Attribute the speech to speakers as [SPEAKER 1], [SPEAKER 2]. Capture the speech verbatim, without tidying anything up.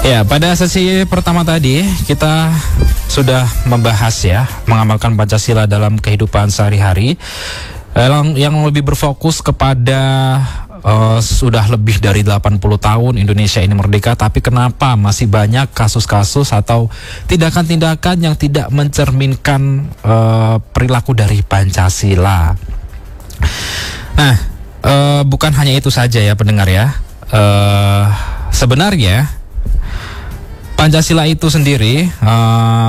[SPEAKER 1] Ya, pada sesi pertama tadi kita sudah membahas ya, mengamalkan Pancasila dalam kehidupan sehari-hari, yang, yang lebih berfokus kepada uh, sudah lebih dari delapan puluh tahun Indonesia ini merdeka, tapi kenapa masih banyak kasus-kasus atau tindakan-tindakan yang tidak mencerminkan uh, perilaku dari Pancasila. Nah, uh, bukan hanya itu saja ya pendengar ya, uh, sebenarnya Pancasila itu sendiri uh,